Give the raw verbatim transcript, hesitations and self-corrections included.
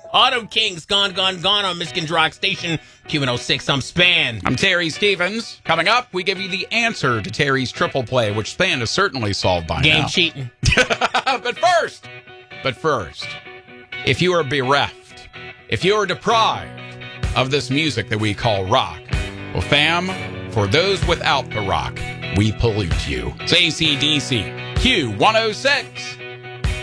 Auto Kings, Gone, Gone, Gone on Michigan's Rock Station. Q one oh six, I'm Span. I'm Terry Stevens. Coming up, we give you the answer to Terry's triple play, which Span has certainly solved by Game now. cheating. But first, but first, if you are bereft, if you are deprived of this music that we call rock, well, fam, for those without the rock, we pollute you. It's A C D C, Q one oh six.